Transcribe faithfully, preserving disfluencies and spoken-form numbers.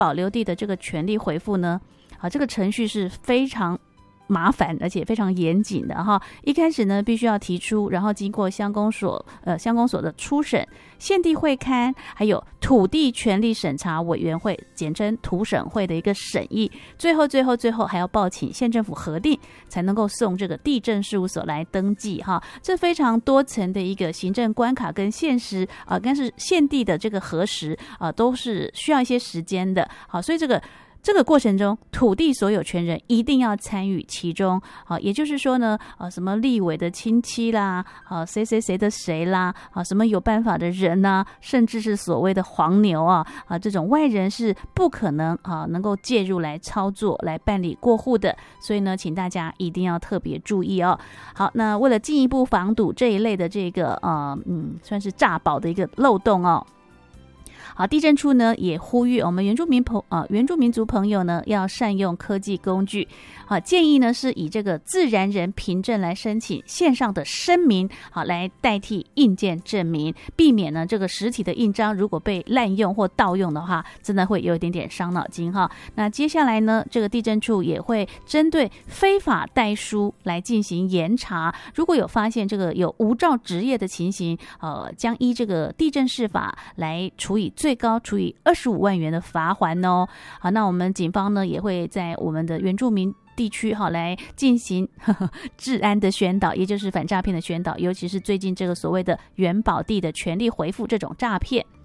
保留地的这个权利回复呢，啊，这个程序是非常麻烦而且非常严谨的哈。一开始呢，必须要提出，然后经过乡公所呃乡公所的初审、县地会勘，还有土地权利审查委员会，简称土审会的一个审议，最后最后最后还要报请县政府核定，才能够送这个地政事务所来登记哈。这非常多层的一个行政关卡跟现实啊，但是县地的这个核实啊，都是需要一些时间的。好，所以这个。这个过程中，土地所有权人一定要参与其中，啊，也就是说呢，啊，什么立委的亲戚啦，啊，谁谁谁的谁啦，啊，什么有办法的人呐、啊，甚至是所谓的黄牛啊，啊，这种外人是不可能啊能够介入来操作、来办理过户的，所以呢，请大家一定要特别注意哦。好，那为了进一步防堵这一类的这个呃嗯，算是诈保的一个漏洞哦。好，地政处呢也呼吁我们原住民朋啊原住民族朋友呢要善用科技工具。好，建议呢是以这个自然人凭证来申请线上的声明，好来代替印件证明，避免呢这个实体的印章如果被滥用或盗用的话，真的会有一点点伤脑筋哈。那接下来呢，这个地政处也会针对非法代书来进行严查，如果有发现这个有无照执业的情形，呃，将依这个地政士法来处以最高处以二十五万元的罚锾哦。好，那我们警方呢也会在我们的原住民地区哈来进行呵呵治安的宣导，也就是反诈骗的宣导，尤其是最近这个所谓的原保地的权利回复这种诈骗。